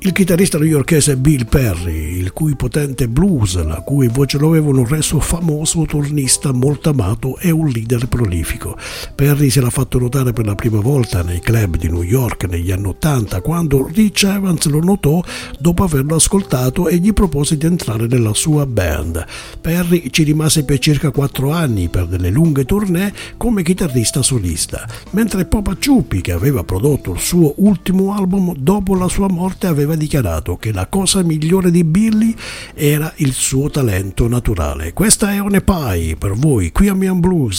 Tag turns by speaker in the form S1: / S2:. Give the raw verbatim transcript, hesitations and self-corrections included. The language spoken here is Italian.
S1: Il chitarrista newyorkese Bill Perry, il cui potente blues, la cui voce lo avevano reso famoso turnista molto amato e un leader prolifico. Perry se l'ha fatto notare per la prima volta nei club di New York negli anni ottanta, quando Rich Evans lo notò dopo averlo ascoltato e gli propose di entrare nella sua band. Perry ci rimase per circa quattro anni per delle lunghe tournée come chitarrista solista, mentre Popa Ciuppi, che aveva prodotto il suo ultimo album, dopo la sua morte aveva dichiarato che la cosa migliore di Billy era il suo talento naturale. Questa è One Pie per voi qui a Mian Blues.